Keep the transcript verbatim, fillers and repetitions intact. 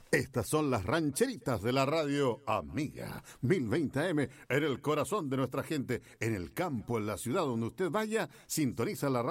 Estas son las rancheritas de la radio amiga. mil veinte A M en el corazón de nuestra gente, en el campo, en la ciudad, donde usted vaya, sintoniza la radio.